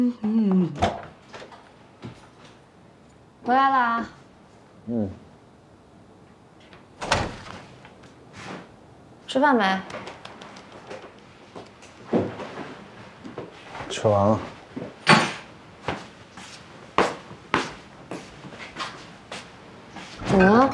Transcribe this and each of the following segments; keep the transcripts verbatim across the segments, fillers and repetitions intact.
嗯， 回来啦。 嗯。 吃饭没？ 吃完了。 怎么了？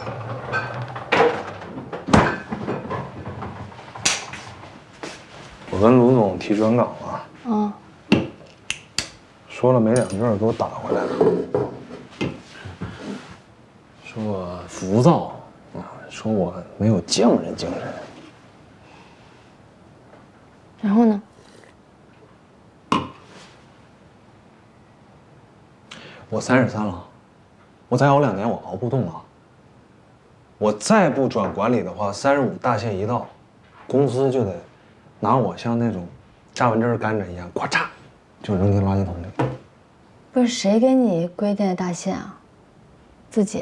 我跟卢总提转岗了。 嗯。 说了没两句，给我打回来了。说我浮躁啊，说我没有匠人精神。 然后呢？ 我三十三了，我再熬两年我熬不动了。我再不转管理的话，三十五大限一到，公司就得拿我像那种榨完汁儿甘蔗一样，咵嚓就扔进垃圾桶里。 不是谁给你规定的大限啊？自己。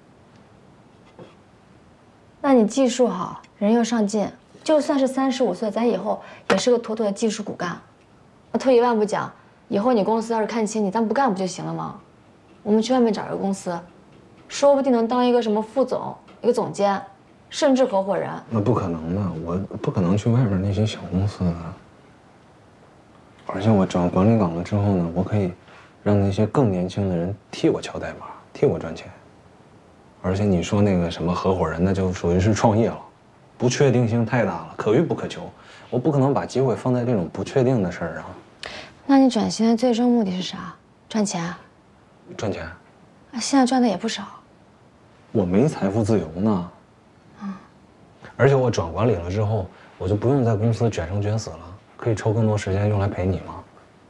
那你技术好，人又上进，就算是三十五岁，咱以后也是个妥妥的技术骨干。那退一万步讲，以后你公司要是看清你，咱不干不就行了吗？我们去外面找一个公司，说不定能当一个什么副总、一个总监，甚至合伙人。 那不可能的，我不可能去外面那些小公司的。而且我转管理岗了之后呢，我可以让那些更年轻的人替我敲代码，替我赚钱。而且你说那个什么合伙人，那就属于是创业了，不确定性太大了，可遇不可求。我不可能把机会放在这种不确定的事儿上。 那你转型的最终目的是啥？赚钱？ 赚钱？ 啊，现在赚的也不少。 我没财富自由呢。嗯。而且我转管理了之后，我就不用在公司卷生卷死了，可以抽更多时间用来陪你吗？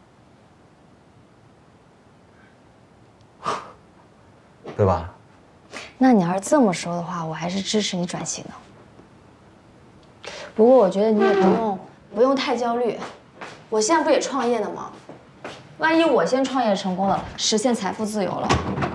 对吧？ 那你要是这么说的话，我还是支持你转型的。不过我觉得你也不用不用太焦虑，我现在不也创业呢吗？万一我先创业成功了，实现财富自由了，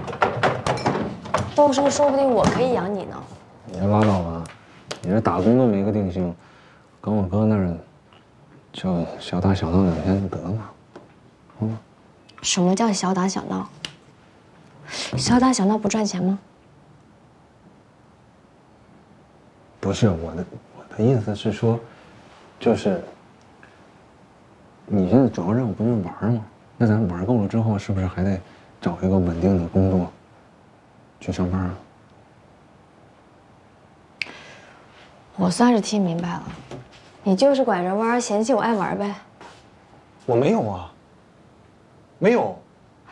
到时候说不定我可以养你呢。 你拉倒吧，你这打工都没个定性，跟我哥那儿就小打小闹两天就得了，好吗？ 什么叫小打小闹？小打小闹不赚钱吗？ 不是我的，我的意思是说，就是你现在主要任务不就是玩吗？那咱玩够了之后，是不是还得找一个稳定的工作去上班啊？ 我算是听明白了，你就是拐着弯嫌弃我爱玩呗。 我没有啊，没有。